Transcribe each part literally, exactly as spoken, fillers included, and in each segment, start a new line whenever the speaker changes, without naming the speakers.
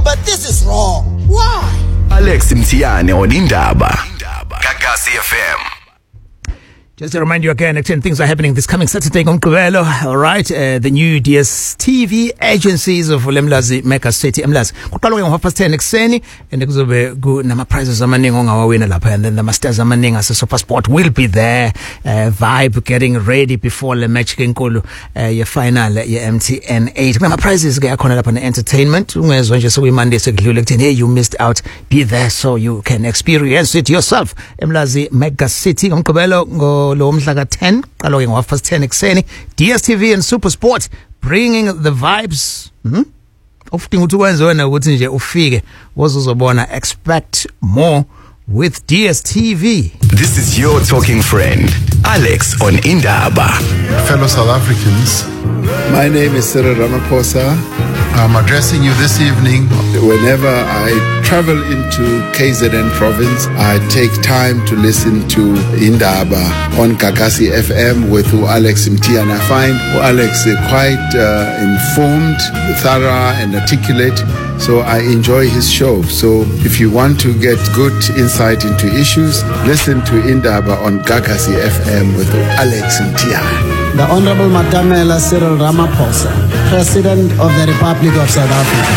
but this is wrong. Why?
Alex Mtiani on Indaba. Gagasi F M.
Just to remind you again, again, things are happening this coming Saturday on Gqibelo. All right, uh, the new D S T V agencies of Lemlazi Mega City. Emlazi, kuqala ke ngo half past ten ekseni, and kuzobe kunama prizes amaningi ongawawina lapha, and then the masters amaningi ase SuperSport will be there. Uh, vibe getting ready before the match ke nkulu uh, ye final ye M T N eight. Kunama prizes ke akhona lapha ne entertainment. Ungezwe nje sokuyi Monday sekudlule kuthini, hey, you missed out. Be there so you can experience it yourself. Emlazi Mega City on Gqibelo ngo lo mhla ka ten qalo ke ngo half past ten ekseni. D S T V and SuperSport bringing the vibes. Mhm. Ofudinga ukuthi wenze wena ukuthi nje ufike wozozobona, expect more with D S T V.
This is your talking friend, Alex on Indaba.
Fellow South Africans,
my name is Cyril Ramaphosa.
I'm addressing you this evening.
Whenever I travel into K Z N province, I take time to listen to Indaba on Gagasi F M with Alex Mtiani. I find Alex quite uh, informed, thorough and articulate, so I enjoy his show. So if you want to get good insight into issues, listen to Indaba on Gagasi F M with Alex Mtiani.
The Honorable Matamela Cyril Ramaphosa, President of the Republic of South Africa.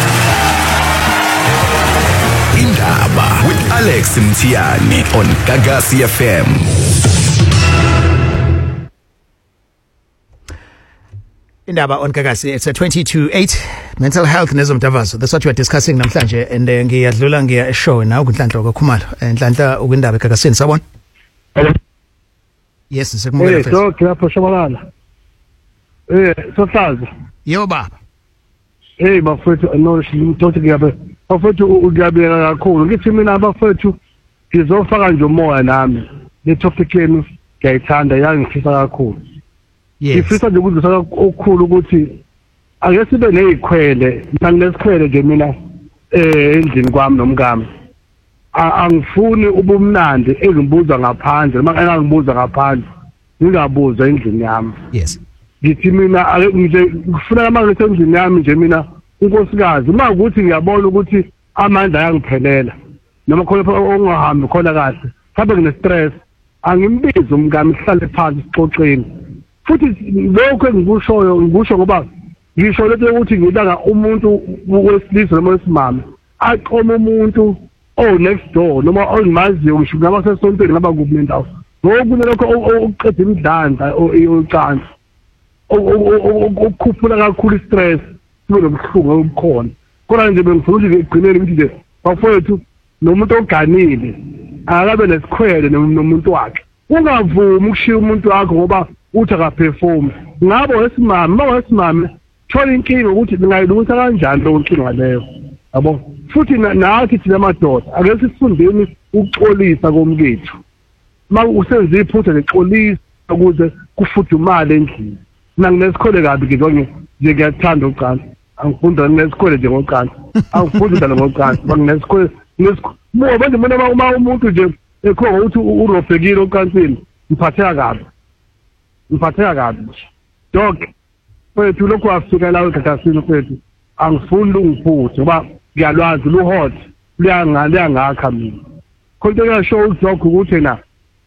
Indaba with Alex Mtiani on Gagasi F M.
Indaba on Gagasi, it's a twenty to eight. Mental health nezomdavazo. That's what we are discussing namhlanje, and uh, ngiyadlula ngiya show now kuNhlanhla kwaKhumalo. Nhlanhla ukindaba eGagasini, sabona? Yes, sekumukela
mfethu. Eh, so lapho shabalala. Eh, sohlaza.
Yebo baba.
Eh, bafethu no ngimthothi ngiyabe. Bafethu ugiyabeka kakhulu. Ngithi mina abafethu ngizofaka nje umoya nami. Le topic yenu ngiyayithanda yangifisa kakhulu.
Yes.
Ngifisa nje ukuzisa okukhulu ukuthi ake sibe nezikhwele, ngifanelesikhwele nje mina eh endlini kwami nomngami. Angifuni ubumnandi engibuzwa ngaphandle, uma engangibuza ngaphandle ngingabuza endlini yami.
Yes.
Ngithi mina nje ngifuna manje endlini yami nje mina unkosikazi, uma ukuthi ngiyabona ukuthi amandla ayangiphelela noma khona ongahambi khona kahle, mhlawumbe ngine stress, angimbize umngami sihlale phansi sixoxeni. Futhi lokho engikushoyo ngikusho ngoba ngisho lethe ukuthi ngidanga umuntu wesilisa noma wesimama aqoma umuntu oh next door noma ongimaziyo ngisho ngaba sesontweni ngaba kuphi nendawo ngokunye lokho oqeda imidlanda ocansi okukhuphula kakhulu stress sibe nobuhlungu obukhona. Kodwa nje bengifuna ukuthi ngigcinele ukuthi nje bafowethu nomuntu oganile akabe nesikhwele nomuntu wakhe, ungavumi ukushiya umuntu wakho ngoba uthi akaperform. Ngabo wesimama uma wesimama thola inkinga ukuthi ngayilungisa kanjani lo nkinga leyo, yabo. Futhi nathi thina madoda ake sifundeni ukuxolisa komkethu. Uma usenza iphutha lexolisa ukuze kufudumale endlini. Mina nginesikhole kabi ke nje ngiyathanda ucansi. Angifunda nginesikhole nje ngocansi. Angifunda njalo ngocansi. Nginesikhole nesikhole manje mina uma umuntu nje ekhona ukuthi urofekile ocansini ngiphatheka kabi. Ngiphatheka kabi. Dog wethu lokho afika la eGagasini wethu angifuni ungiphuthe ngoba ngiyalwazi lu hot liyangale ngakha mina. Khonto yasho udog ukuthi na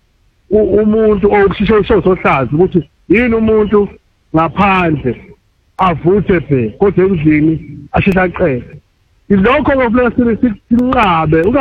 umuntu okushisho sohlazi ukuthi yini umuntu ngaphandle avuthe phe kodwa endlini ashisa aqede. Ilokho ngofuna sinqabe